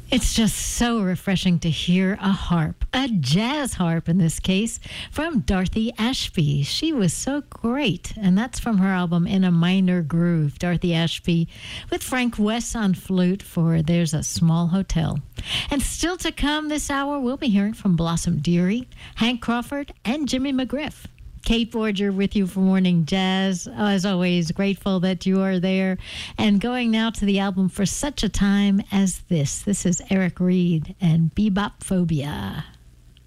It's just so refreshing to hear a harp, a jazz harp in this case, from Dorothy Ashby. She was so great, and that's from her album In a Minor Groove. Dorothy Ashby with Frank West on flute for There's a Small Hotel. And still to come this hour, we'll be hearing from Blossom Dearie, Hank Crawford, and Jimmy McGriff. Kate Borger with you for Morning Jazz. As always, grateful that you are there. And going now to the album For Such a Time as This. This is Eric Reed and Bebop Phobia.